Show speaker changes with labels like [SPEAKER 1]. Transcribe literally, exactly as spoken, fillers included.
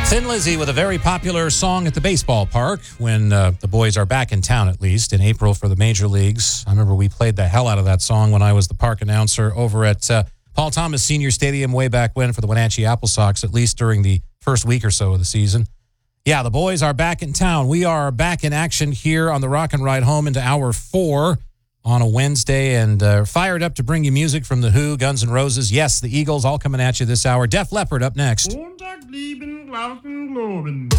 [SPEAKER 1] Thin Lizzy with a very popular song at the baseball park when uh, the boys are back in town, at least, in April for the major leagues. I remember we played the hell out of that song when I was the park announcer over at uh, Paul Thomas Senior Stadium way back when for the Wenatchee Apple Sox, at least during the first week or so of the season. Yeah, the boys are back in town. We are back in action here on the Rockin' Ride Home into hour four on a Wednesday, and uh, fired up to bring you music from The Who, Guns N' Roses, yes, the Eagles, all coming at you this hour. Def Leppard up next.